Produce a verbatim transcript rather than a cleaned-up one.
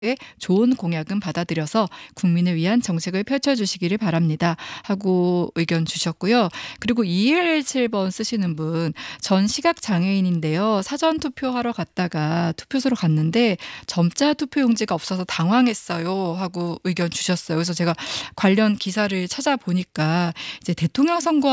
좋은 공약은 받아들여서 국민을 위한 정책을 펼쳐주시기를 바랍니다. 하고 의견 주셨고요. 그리고 이일일칠 번 쓰시는 분, 전 시각장애인인데요. 사전투표하러 갔다가 투표소로 갔는데 점자 투표용지가 없어서 당황했어요. 하고 의견 주셨어요. 그래서 제가 관련 기사를 찾아보니까 이제 대통령 선거